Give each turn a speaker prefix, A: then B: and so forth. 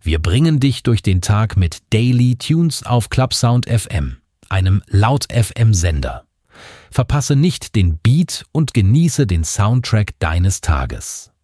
A: Wir bringen dich durch den Tag mit Daily Tunes auf Clubsound FM, einem Laut-FM-Sender. Verpasse nicht den Beat und genieße den Soundtrack deines Tages.